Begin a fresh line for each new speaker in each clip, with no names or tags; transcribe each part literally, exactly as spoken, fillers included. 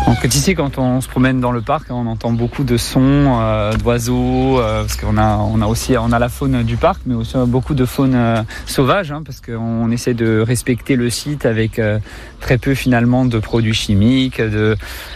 Donc ici, quand on se promène dans le parc, on entend beaucoup de sons euh, d'oiseaux, euh, parce qu'on a, on a aussi on a la faune du parc, mais aussi beaucoup de faune euh, sauvage, hein, parce qu'on essaie de respecter le site avec euh, très peu finalement de produits chimiques, de,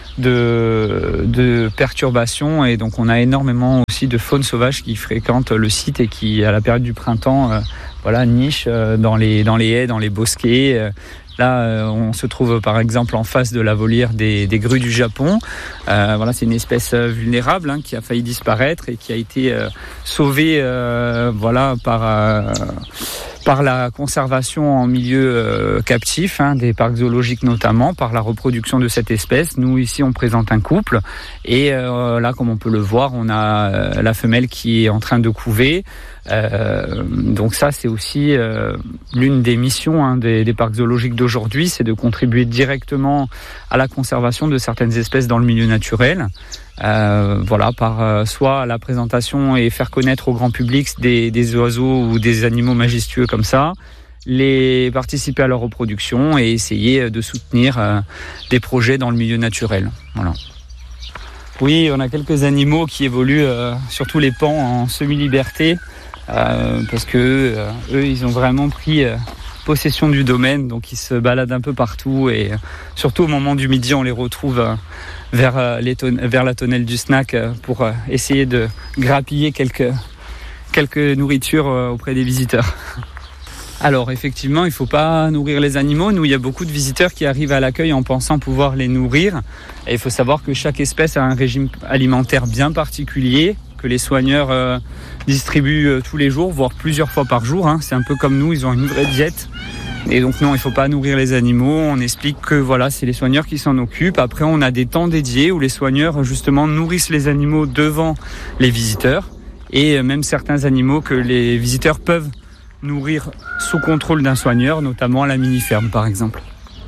de, de perturbations, et donc on a énormément aussi de faune sauvage qui fréquente le site et qui, à la période du printemps, euh, voilà, niche euh, dans les dans les haies, dans les bosquets. Euh, Là, euh, on se trouve par exemple en face de la volière des, des grues du Japon. Euh, voilà, c'est une espèce vulnérable hein, qui a failli disparaître et qui a été euh, sauvée, euh, voilà, par euh, par la conservation en milieu euh, captif, hein, des parcs zoologiques notamment, par la reproduction de cette espèce. Nous ici, on présente un couple et euh, là, comme on peut le voir, on a euh, la femelle qui est en train de couver. Euh, donc ça, c'est aussi euh, l'une des missions hein, des, des parcs zoologiques d'aujourd'hui, c'est de contribuer directement à la conservation de certaines espèces dans le milieu naturel. Euh, voilà, par euh, soit la présentation et faire connaître au grand public des, des oiseaux ou des animaux majestueux comme ça, les participer à leur reproduction et essayer de soutenir euh, des projets dans le milieu naturel. Voilà. Oui, on a quelques animaux qui évoluent, euh, surtout les pans en semi-liberté. Euh, parce que euh, eux ils ont vraiment pris euh, possession du domaine, donc ils se baladent un peu partout et euh, surtout au moment du midi on les retrouve euh, vers, euh, les ton- vers la tonnelle du snack euh, pour euh, essayer de grappiller quelques, quelques nourritures euh, auprès des visiteurs. Alors effectivement, il ne faut pas nourrir les animaux. Nous, il y a beaucoup de visiteurs qui arrivent à l'accueil en pensant pouvoir les nourrir. Et il faut savoir que chaque espèce a un régime alimentaire bien particulier, que les soigneurs euh, distribuent euh, tous les jours, voire plusieurs fois par jour. Hein. C'est un peu comme nous, ils ont une vraie diète. Et donc non, il ne faut pas nourrir les animaux. On explique que voilà, c'est les soigneurs qui s'en occupent. Après, on a des temps dédiés où les soigneurs justement nourrissent les animaux devant les visiteurs. Et même certains animaux que les visiteurs peuvent nourrir sous contrôle d'un soigneur, notamment à la mini-ferme par exemple.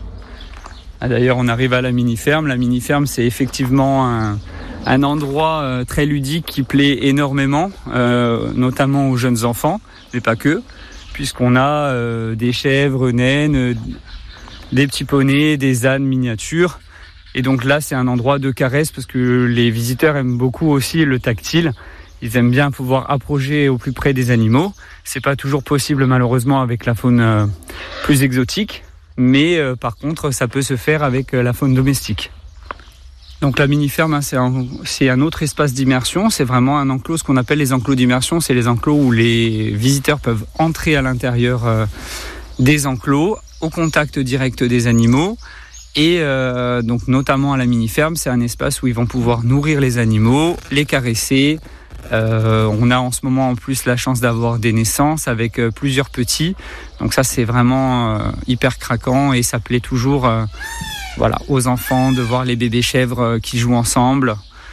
Ah, d'ailleurs, on arrive à la mini-ferme. La mini-ferme, c'est effectivement un, un endroit euh, très ludique qui plaît énormément, euh, notamment aux jeunes enfants, mais pas que, puisqu'on a euh, des chèvres naines, euh, des petits poneys, des ânes miniatures. Et donc là, c'est un endroit de caresse parce que les visiteurs aiment beaucoup aussi le tactile. Ils aiment bien pouvoir approcher au plus près des animaux. C'est pas toujours possible malheureusement avec la faune euh, plus exotique, mais euh, par contre ça peut se faire avec euh, la faune domestique. Donc la mini-ferme, hein, c'est, un, c'est un autre espace d'immersion. C'est vraiment un enclos, ce qu'on appelle les enclos d'immersion. C'est les enclos où les visiteurs peuvent entrer à l'intérieur euh, des enclos, au contact direct des animaux. Et euh, donc notamment à la mini-ferme, c'est un espace où ils vont pouvoir nourrir les animaux, les caresser. Euh, on a en ce moment en plus la chance d'avoir des naissances avec euh, plusieurs petits. Donc ça, c'est vraiment euh, hyper craquant et ça plaît toujours euh, voilà, aux enfants de voir les bébés chèvres euh, qui jouent ensemble.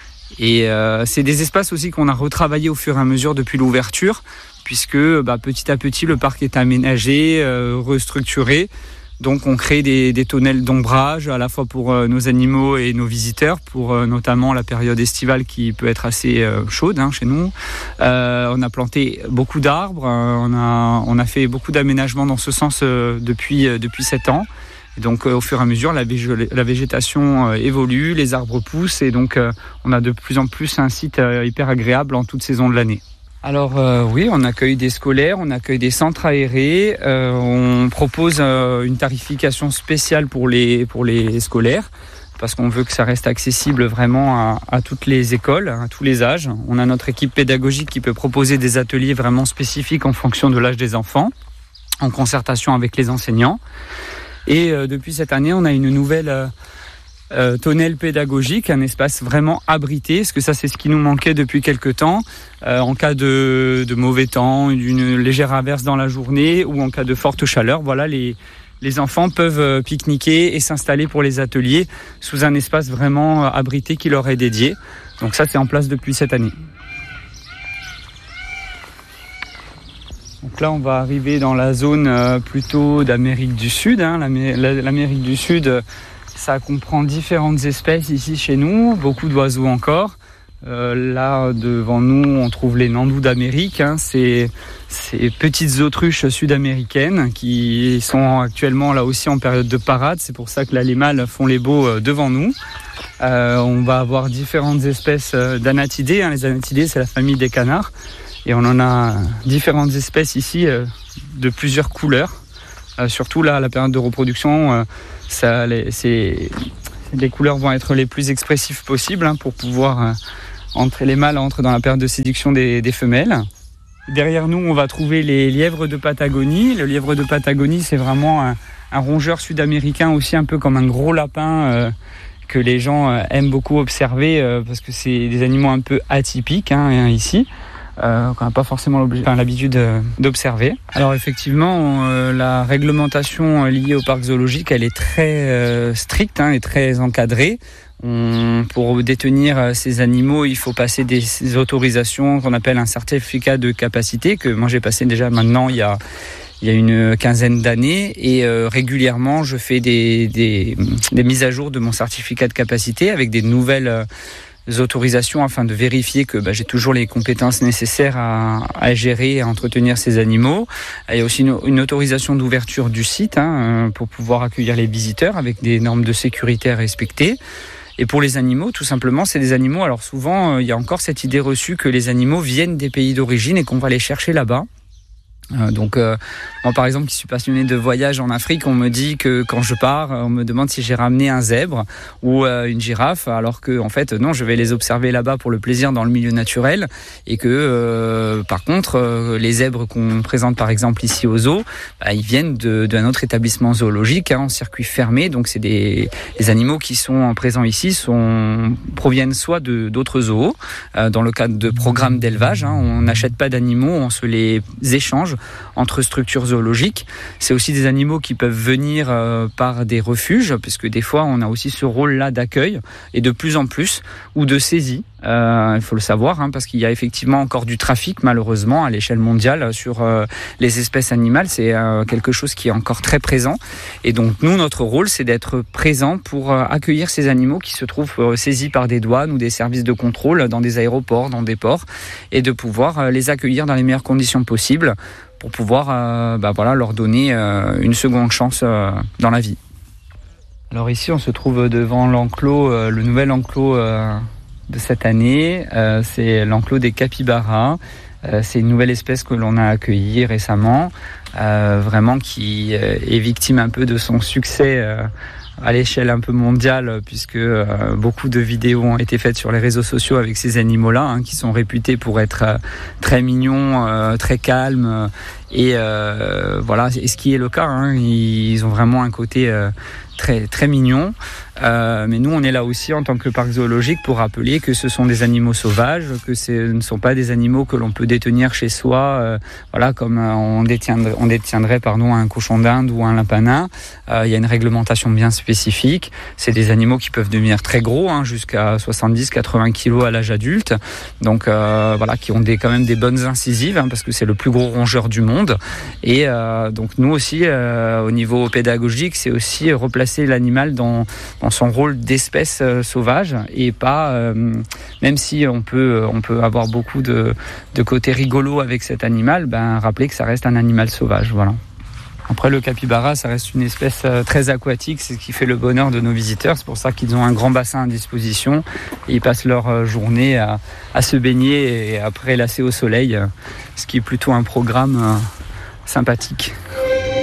Et euh, c'est des espaces aussi qu'on a retravaillé au fur et à mesure depuis l'ouverture, puisque bah, petit à petit le parc est aménagé, euh, restructuré. Donc on crée des, des tonnelles d'ombrage à la fois pour euh, nos animaux et nos visiteurs, pour euh, notamment la période estivale qui peut être assez euh, chaude hein, chez nous. Euh, on a planté beaucoup d'arbres, euh, on, a, on a fait beaucoup d'aménagements dans ce sens euh, depuis, euh, depuis sept ans. Et donc euh, au fur et à mesure, la, vég- la végétation euh, évolue, les arbres poussent et donc euh, on a de plus en plus un site euh, hyper agréable en toute saison de l'année. Alors euh, oui, on accueille des scolaires, on accueille des centres aérés, euh, on propose euh, une tarification spéciale pour les, pour les scolaires parce qu'on veut que ça reste accessible vraiment à, à toutes les écoles, à tous les âges. On a notre équipe pédagogique qui peut proposer des ateliers vraiment spécifiques en fonction de l'âge des enfants, en concertation avec les enseignants. Et euh, depuis cette année, on a une nouvelle... Euh, Euh, tonnelle pédagogique, un espace vraiment abrité, parce que ça c'est ce qui nous manquait depuis quelques temps, euh, en cas de, de mauvais temps, d'une légère averse dans la journée ou en cas de forte chaleur, voilà, les, les enfants peuvent euh, pique-niquer et s'installer pour les ateliers sous un espace vraiment euh, abrité qui leur est dédié. Donc ça c'est en place depuis cette année. Donc là on va arriver dans la zone euh, plutôt d'Amérique du Sud, hein, l'Amé- l'Amérique du Sud. Euh, Ça comprend différentes espèces ici chez nous, beaucoup d'oiseaux encore. Euh, là, devant nous, on trouve les nandous d'Amérique. Hein, c'est ces petites autruches sud-américaines qui sont actuellement là aussi en période de parade. C'est pour ça que là, les mâles font les beaux devant nous. Euh, on va avoir différentes espèces d'anatidés. Hein. Les anatidés, c'est la famille des canards. Et on en a différentes espèces ici euh, de plusieurs couleurs. Euh, surtout là, à la période de reproduction, euh, ça, les, c'est, les couleurs vont être les plus expressives possibles hein, pour pouvoir euh, entrer les mâles entrent dans la période de séduction des, des femelles. Derrière nous, on va trouver les lièvres de Patagonie. Le lièvre de Patagonie, c'est vraiment un, un rongeur sud-américain, aussi un peu comme un gros lapin euh, que les gens euh, aiment beaucoup observer euh, parce que c'est des animaux un peu atypiques hein, ici. Euh, qu'on n'a pas forcément enfin, l'habitude euh, d'observer. Alors effectivement, euh, la réglementation liée au parc zoologique, elle est très euh, stricte hein, et très encadrée. On, pour détenir ces animaux, il faut passer des, des autorisations qu'on appelle un certificat de capacité, que moi j'ai passé déjà maintenant il y a, il y a une quinzaine d'années, et euh, régulièrement je fais des, des, des mises à jour de mon certificat de capacité avec des nouvelles euh, autorisations afin de vérifier que bah, j'ai toujours les compétences nécessaires à, à gérer et à entretenir ces animaux. Il y a aussi une, une autorisation d'ouverture du site hein, pour pouvoir accueillir les visiteurs avec des normes de sécurité à respecter. Et pour les animaux, tout simplement, c'est des animaux. Alors souvent, euh, il y a encore cette idée reçue que les animaux viennent des pays d'origine et qu'on va les chercher là-bas. Euh, donc euh, moi par exemple qui suis passionné de voyage en Afrique, on me dit que quand je pars, on me demande si j'ai ramené un zèbre ou euh, une girafe, alors que en fait non, je vais les observer là-bas pour le plaisir dans le milieu naturel, et que euh, par contre euh, les zèbres qu'on présente par exemple ici au zoo, bah, ils viennent de, d'un autre établissement zoologique hein, en circuit fermé. Donc c'est des les animaux qui sont présents ici sont proviennent soit de d'autres zoos euh, dans le cadre de programmes d'élevage hein, on n'achète pas d'animaux, on se les échange entre structures zoologiques. C'est aussi des animaux qui peuvent venir euh, par des refuges, puisque des fois on a aussi ce rôle-là d'accueil, et de plus en plus, ou de saisie. Euh, il faut le savoir, hein, parce qu'il y a effectivement encore du trafic, malheureusement, à l'échelle mondiale sur euh, les espèces animales. C'est euh, quelque chose qui est encore très présent. Et donc nous, notre rôle, c'est d'être présent pour euh, accueillir ces animaux qui se trouvent euh, saisis par des douanes ou des services de contrôle dans des aéroports, dans des ports, et de pouvoir euh, les accueillir dans les meilleures conditions possibles pour pouvoir euh, bah, voilà, leur donner euh, une seconde chance euh, dans la vie. Alors ici, on se trouve devant l'enclos, euh, le nouvel enclos euh, de cette année. Euh, c'est l'enclos des capybaras. Euh, c'est une nouvelle espèce que l'on a accueillie récemment, euh, vraiment qui euh, est victime un peu de son succès euh, à l'échelle un peu mondiale, puisque euh, beaucoup de vidéos ont été faites sur les réseaux sociaux avec ces animaux-là, hein, qui sont réputés pour être euh, très mignons, euh, très calmes, euh, et euh, voilà, et ce qui est le cas, hein, ils ont vraiment un côté euh, très très mignon. Euh, mais nous, on est là aussi en tant que parc zoologique pour rappeler que ce sont des animaux sauvages, que ce ne sont pas des animaux que l'on peut détenir chez soi, euh, voilà, comme euh, on détiendrait, on détiendrait pardon, un cochon d'Inde ou un lapin nain. Euh, il y a une réglementation bien spécifique. C'est des animaux qui peuvent devenir très gros, hein, jusqu'à soixante-dix à quatre-vingts kilos à l'âge adulte. Donc euh, voilà, qui ont des, quand même des bonnes incisives, hein, parce que c'est le plus gros rongeur du monde. Et euh, donc nous aussi, euh, au niveau pédagogique, c'est aussi replacer l'animal dans dans son rôle d'espèce euh, sauvage, et pas, euh, même si on peut, on peut avoir beaucoup de, de côtés rigolos avec cet animal, ben, rappeler que ça reste un animal sauvage. Voilà. Après, le capybara, ça reste une espèce euh, très aquatique, c'est ce qui fait le bonheur de nos visiteurs. C'est pour ça qu'ils ont un grand bassin à disposition, et ils passent leur euh, journée à, à se baigner et après lasser au soleil, euh, ce qui est plutôt un programme euh, sympathique.